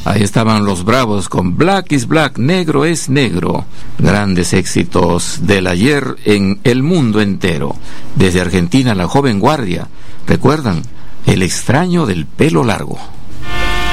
Ahí estaban los Bravos con Black is Black, negro es negro. Grandes éxitos del ayer en el mundo entero. Desde Argentina, la joven guardia. ¿Recuerdan? El extraño del pelo largo.